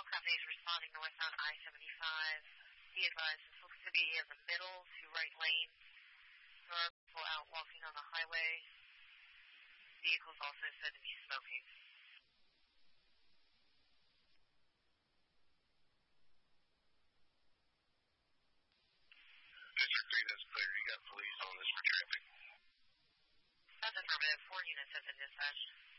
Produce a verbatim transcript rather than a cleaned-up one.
all companies responding northbound I seventy-five. Be advised, this looks to be in the middle to right lane. There are people out walking on the highway. Vehicles also said to be smoking. District three, that's clear. You got police on this for traffic. That's affirmative. Four units have been dispatched.